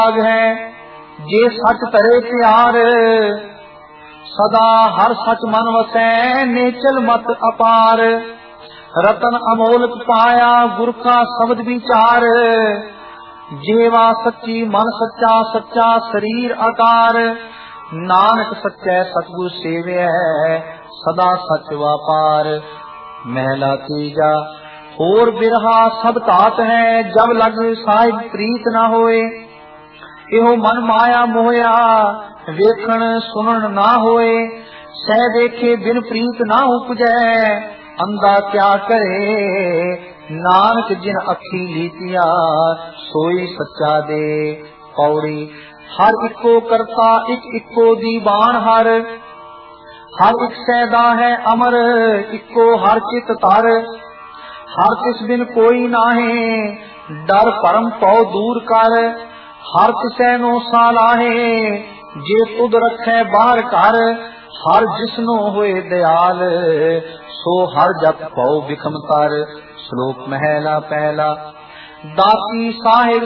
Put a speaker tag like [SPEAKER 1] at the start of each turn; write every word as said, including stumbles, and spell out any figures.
[SPEAKER 1] है जे सच तरे प्यार, सदा हर सच मन वसै नेचल मत अपार। रतन अमोलक पाया गुर का शब्द विचार, जेवा सच्ची मन सच्चा सच्चा शरीर आकार। नानक सच्चै सतगुर सेवै सदा सच वापार। महला तीजा होर बिरहा सब तात है, जब लग साहिब प्रीत न होए। एहो मन माया मोया वेखण सुनन ना होए। सह देखे बिन प्रीत ना उपजै, अंधा क्या करे। नानक जिन अखी लीतिया सोई सच्चा दे। पौड़ी हर इको करता इक इको दीवान हर। हर एक सैदा है अमर इको हर चित तर। हर तिस बिन कोई नाहे डर परम पौ दूर कर। हर तिसै नो सालाहे जे तुद रखै बाहर कर। हर जिसनो होए दयाल सो हर जप पौ बिखम तर। श्लोक महला पहला। दाती साहिब